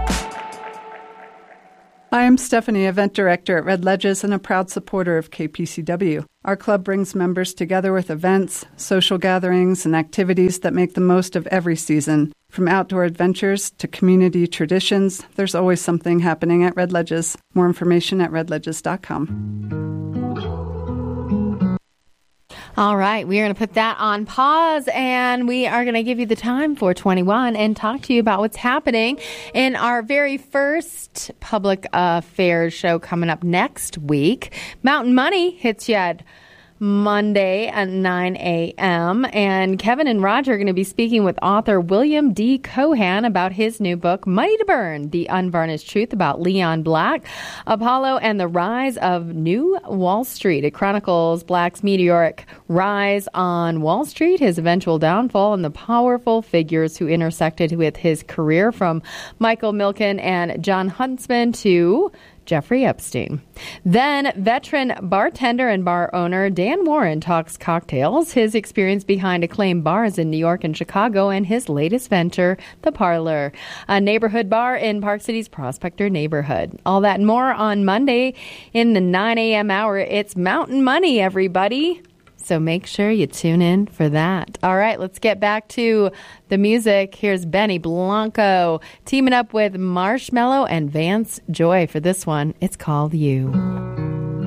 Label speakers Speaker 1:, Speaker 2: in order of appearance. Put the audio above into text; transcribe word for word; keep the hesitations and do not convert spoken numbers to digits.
Speaker 1: Hi, I'm Stephanie, Event Director at Red Ledges and a proud supporter of K P C W. Our club brings members together with events, social gatherings, and activities that make the most of every season. From outdoor adventures to community traditions, there's always something happening at Red Ledges. More information at red ledges dot com.
Speaker 2: All right, we are going to put that on pause, and we are going to give you the time for twenty-one and talk to you about what's happening in our very first public affairs show coming up next week. Mountain Money hits you at Monday at nine a.m. And Kevin and Roger are going to be speaking with author William D. Cohan about his new book, Money to Burn, The Unvarnished Truth About Leon Black, Apollo, and the Rise of New Wall Street. It chronicles Black's meteoric rise on Wall Street, his eventual downfall, and the powerful figures who intersected with his career, from Michael Milken and John Huntsman to Jeffrey Epstein. Then veteran bartender and bar owner Dan Warren talks cocktails, his experience behind acclaimed bars in New York and Chicago, and his latest venture, The Parlor, a neighborhood bar in Park City's Prospector neighborhood. All that and more on Monday in the nine a.m. hour. It's Mountain Money, everybody. So make sure you tune in for that. All right, let's get back to the music. Here's Benny Blanco teaming up with Marshmello and Vance Joy for this one. It's called You.